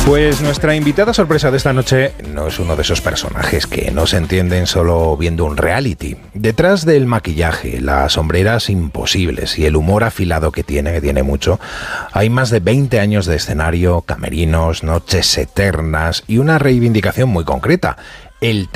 Pues nuestra invitada sorpresa de esta noche no es uno de esos personajes que no se entienden solo viendo un reality. Detrás del maquillaje, las sombreras imposibles y el humor afilado que tiene mucho, hay más de 20 años de escenario, camerinos, noches eternas y una reivindicación muy concreta: el